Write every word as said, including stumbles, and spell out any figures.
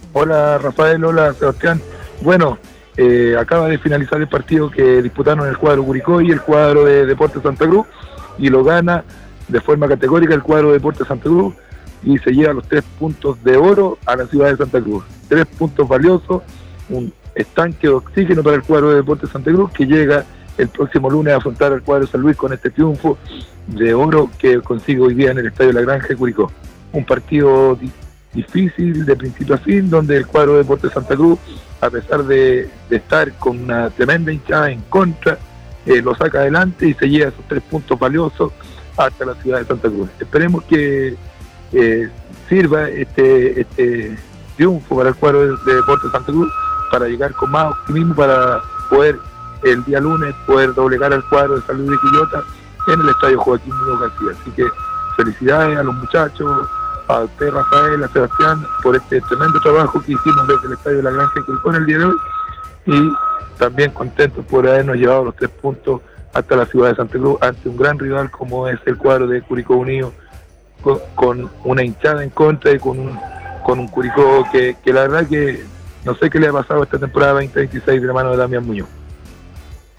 Hola Rafael, hola Sebastián. Bueno, eh, acaba de finalizar el partido que disputaron el cuadro Curicó y el cuadro de Deportes Santa Cruz, y lo gana de forma categórica el cuadro de Deportes Santa Cruz y se lleva los tres puntos de oro a la ciudad de Santa Cruz. Tres puntos valiosos, un estanque de oxígeno para el cuadro de Deportes Santa Cruz, que llega el próximo lunes a afrontar al cuadro de San Luis con este triunfo de oro que consigue hoy día en el Estadio La Granja de Curicó. Un partido difícil de principio a fin, donde el cuadro de Deportes Santa Cruz, a pesar de, de estar con una tremenda hinchada en contra, eh, lo saca adelante y se lleva esos tres puntos valiosos hasta la ciudad de Santa Cruz. Esperemos que eh, sirva este, este triunfo para el cuadro de, de Deportes Santa Cruz para llegar con más optimismo, para poder el día lunes poder doblegar al cuadro de San Luis de Quillota en el estadio Joaquín Muñoz García. Así que felicidades a los muchachos, a usted Rafael, a Sebastián, por este tremendo trabajo que hicimos desde el estadio de La Granja de Curicó en el día de hoy, y también contentos por habernos llevado los tres puntos hasta la ciudad de Santa Cruz ante un gran rival como es el cuadro de Curicó Unido, con, con una hinchada en contra y con un, con un Curicó que, que la verdad que no sé qué le ha pasado esta temporada veinte veintiséis de la mano de Damián Muñoz.